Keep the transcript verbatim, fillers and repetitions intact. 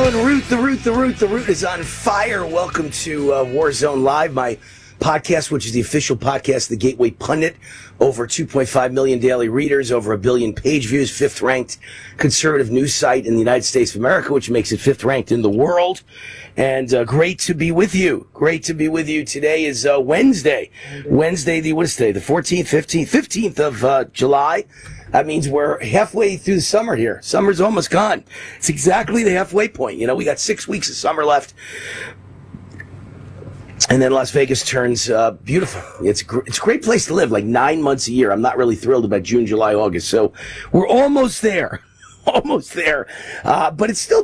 Allen Root, the Root, the Root, the Root is on fire. Welcome to uh, Warzone Live, my podcast, which is the official podcast of the Gateway Pundit. Over two point five million daily readers, over a billion page views, fifth ranked conservative news site in the United States of America, which makes it fifth ranked in the world. And uh, great to be with you. Great to be with you. Today is uh, Wednesday. Wednesday, the what is today? The fourteenth, fifteenth, fifteenth of uh, July. That means we're halfway through the summer here. Summer's almost gone. It's exactly the halfway point. You know, we got six weeks of summer left. And then Las Vegas turns uh, beautiful. It's gr- it's a great place to live, like nine months a year. I'm not really thrilled about June, July, August. So we're almost there. Almost there. Uh, but it's still